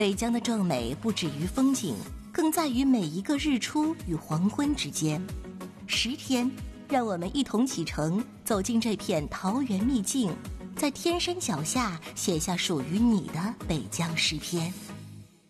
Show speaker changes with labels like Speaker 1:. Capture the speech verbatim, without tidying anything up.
Speaker 1: 北疆的壮美不止于风景，更在于每一个日出与黄昏之间。十天，让我们一同启程，走进这片桃源秘境，在天山脚下写下属于你的北疆诗篇。